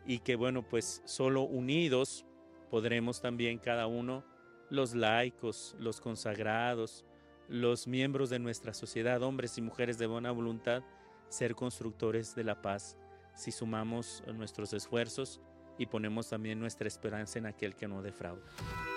y que bueno, pues solo unidos podremos también cada uno, los laicos, los consagrados, los miembros de nuestra sociedad, hombres y mujeres de buena voluntad, ser constructores de la paz si sumamos nuestros esfuerzos y ponemos también nuestra esperanza en aquel que no defrauda.